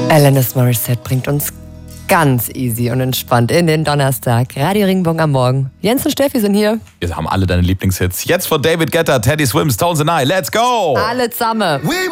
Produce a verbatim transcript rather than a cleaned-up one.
Alanis Morissette bringt uns ganz easy und entspannt in den Donnerstag. Radio Regenbogen am Morgen. Jens und Steffi sind hier. Wir haben alle deine Lieblingshits. Jetzt von David Guetta, Teddy Swims, Tones and I. Let's go! Alle zusammen.